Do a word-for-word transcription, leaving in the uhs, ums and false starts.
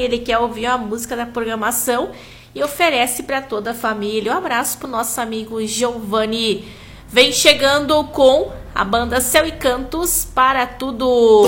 ele quer ouvir a música da programação e oferece para toda a família. Um abraço pro nosso amigo Giovanni. Vem chegando com a banda Céu e Cantos para tudo.